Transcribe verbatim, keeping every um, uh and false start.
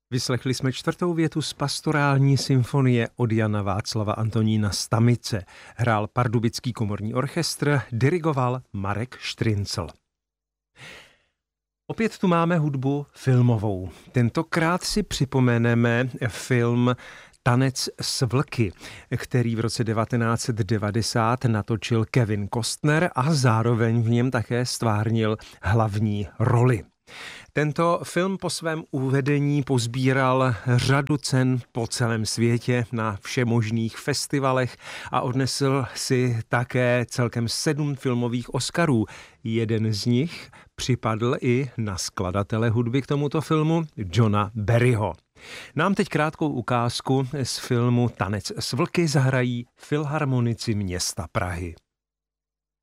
Vyslechli jsme čtvrtou větu z pastorální symfonie od Jana Václava Antonína Stamice. Hrál Pardubický komorní orchestr, dirigoval Marek Štryncl. Opět tu máme hudbu filmovou. Tentokrát si připomeneme film Tanec s vlky, který v roce devatenáct set devadesát natočil Kevin Costner a zároveň v něm také stvárnil hlavní roli. Tento film po svém uvedení pozbíral řadu cen po celém světě na všemožných festivalech a odnesl si také celkem sedm filmových Oscarů. Jeden z nich připadl i na skladatele hudby k tomuto filmu, Johna Barryho. Nám teď krátkou ukázku z filmu Tanec s vlky zahrají Filharmonici města Prahy.